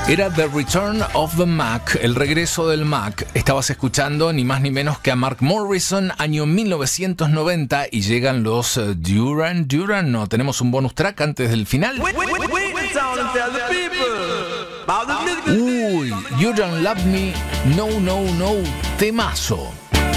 Era The Return of the Mac, el regreso del Mac. Estabas escuchando ni más ni menos que a Mark Morrison, año 1990, y llegan los Duran Duran. No, tenemos un bonus track antes del final. Uy, You Don't Love Me, No, No, No, temazo.